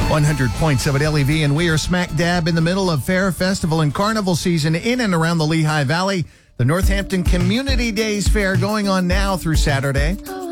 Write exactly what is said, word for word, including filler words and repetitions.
one hundred point seven L E V, and we are smack dab in the middle of Fair Festival and Carnival season in and around the Lehigh Valley. The Northampton Community Days Fair going on now through Saturday.